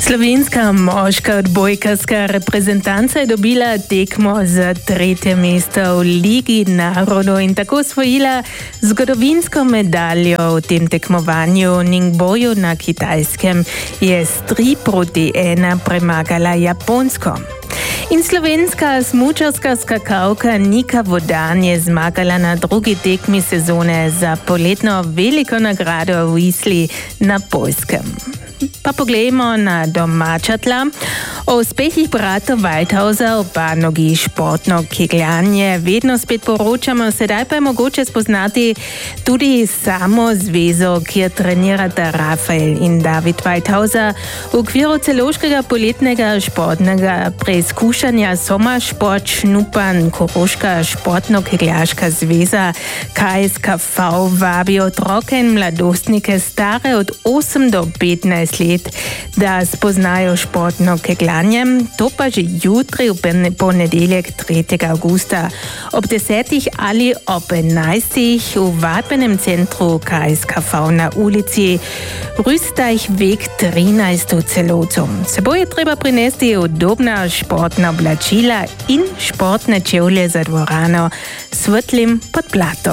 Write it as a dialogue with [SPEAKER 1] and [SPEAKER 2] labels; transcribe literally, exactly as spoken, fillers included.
[SPEAKER 1] Slovenska moška odbojkarska reprezentanca je dobila tekmo za tretje mesto v Ligi narodov in tako osvojila zgodovinsko medaljo v tem tekmovanju. Ningboju na Kitajskem je s tri proti ena premagala Japonsko. In slovenska smučarska skakalka Nika Vodan je zmagala na drugi tekmi sezone za poletno veliko nagrado v Isli na Poljskem. Pa poglejmo na domača tla. O uspehih brata Waldhauser v panogi športno kegljanje vedno spet poročamo, sedaj pa je mogoče spoznati tudi samo zvezo, kjer trenirata Rafael in David Waldhauser. V okviru celovškega poletnega športnega preizkušanja Soma Šport Šnupan Koroška športno-kegljaška zveza K S K V vabi otroke in mladostnike stare od osem do petnajst let, da spoznajo športno kegljanje. To pa že jutri v ponedeljek tretjega avgusta ob desetih ali ob enajstih v vadbenem centru K S K V na ulici Rüstajweg trinajst v Celovcu. Seboj je treba prinesti udobna športna oblačila in športne čevlje za dvorano s svetlim podplatom.